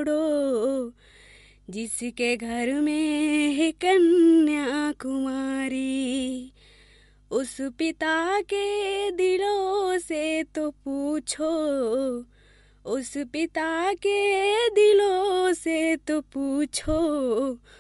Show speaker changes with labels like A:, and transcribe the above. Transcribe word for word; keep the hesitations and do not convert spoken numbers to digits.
A: छोड़ो, जिसके घर में है कन्या कुमारी, उस पिता के दिलों से तो पूछो, उस पिता के दिलों से तो पूछो,